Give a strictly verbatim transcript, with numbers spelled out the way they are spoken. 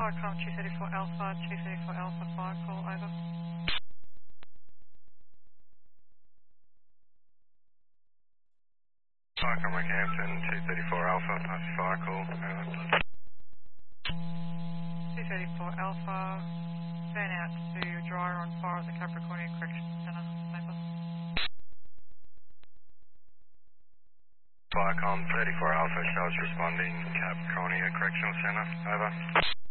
Viacom two thirty-four Alpha, two thirty-four Alpha, fire call, over. Viacom Rockhampton two thirty-four Alpha, that's fire call, over. two thirty-four Alpha, turn out to dryer on fire at the Capricornia Correctional Centre, over. Viacom thirty-four Alpha, shows responding, Capricornia Correctional Centre, over.